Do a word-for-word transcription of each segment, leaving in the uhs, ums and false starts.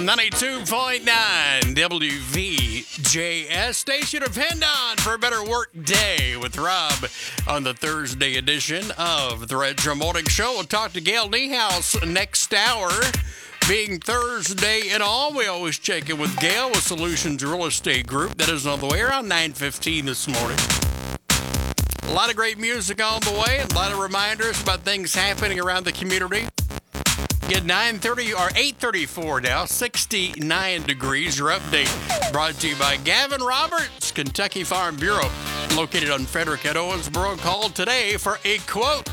ninety-two point nine W V J S, station to depend on for a better work day with Rob on the Thursday edition of the Retro Morning Show. We'll talk to Gail Niehaus next hour. Being Thursday and all, we always check in with Gail with Solutions Real Estate Group. That is on the way around nine fifteen this morning. A lot of great music on the way, a lot of reminders about things happening around the community. Get nine thirty or eight thirty-four now, sixty-nine degrees. Your update brought to you by Gavin Roberts, Kentucky Farm Bureau, located on Frederick at Owensboro. Call today for a quote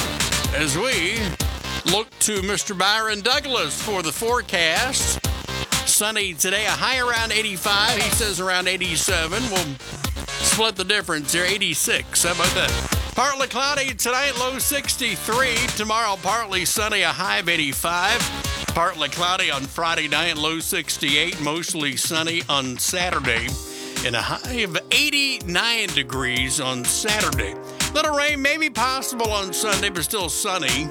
as we look to Mister Byron Douglas for the forecast. Sunny today, a high around eighty-five. He says around eighty-seven. We'll split the difference here, eighty-six. How about that? Partly cloudy tonight, low sixty-three. Tomorrow, partly sunny, a high of eighty-five. Partly cloudy on Friday night, low sixty-eight. Mostly sunny on Saturday, and a high of eighty-nine degrees on Saturday. Little rain may be possible on Sunday, but still sunny.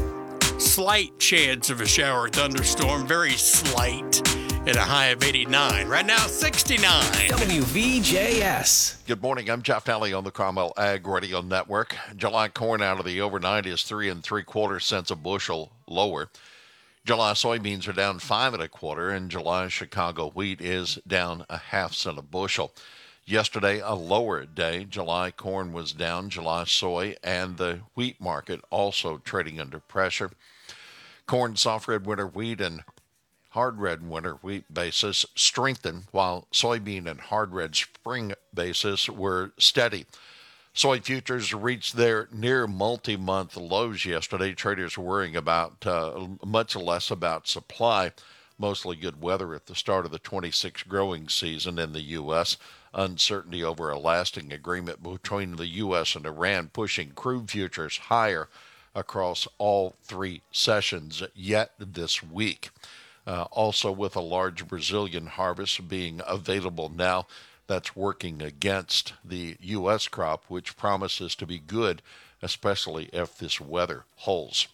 Slight chance of a shower or thunderstorm, very slight, and a high of eighty-nine. Right now, sixty-nine. W V J S. Good morning. I'm Jeff Talley on the Cromwell Ag Radio Network. July corn out of the overnight is three and three quarter cents a bushel lower. July soybeans are down five and a quarter, and July Chicago wheat is down a half cent a bushel. Yesterday, a lower day. July corn was down, July soy, and the wheat market also trading under pressure. Corn, soft red winter wheat, and hard red winter wheat basis strengthened, while soybean and hard red spring basis were steady. Soy futures reached their near multi-month lows yesterday. Traders were worrying about uh, much less about supply. Mostly good weather at the start of the twenty-six growing season in the U S Uncertainty over a lasting agreement between the U S and Iran pushing crude futures higher across all three sessions yet this week. Uh, also, with a large Brazilian harvest being available now, that's working against the U S crop, which promises to be good, especially if this weather holds.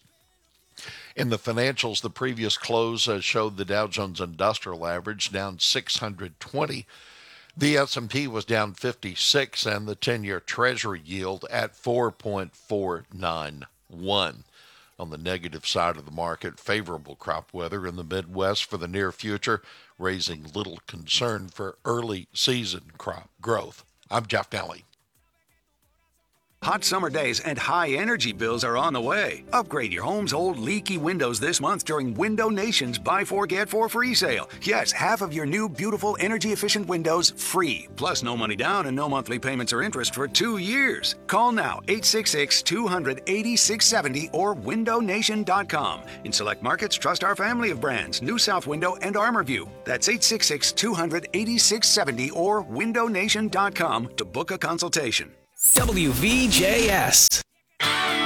In the financials, the previous close uh, showed the Dow Jones Industrial Average down six hundred twenty. The S and P was down fifty-six, and the ten-year Treasury yield at four point four nine one. On the negative side of the market, favorable crop weather in the Midwest for the near future, raising little concern for early season crop growth. I'm Jeff Talley. Hot summer days and high energy bills are on the way. Upgrade your home's old leaky windows this month during Window Nation's Buy Four Get Four free sale. Yes, half of your new beautiful energy efficient windows free. Plus no money down and no monthly payments or interest for two years. Call now eight six six, two hundred, eighty-six seventy or window nation dot com. In select markets, trust our family of brands, New South Window and ArmorView. That's eight six six, two hundred, eighty-six seventy or window nation dot com to book a consultation. W V J S.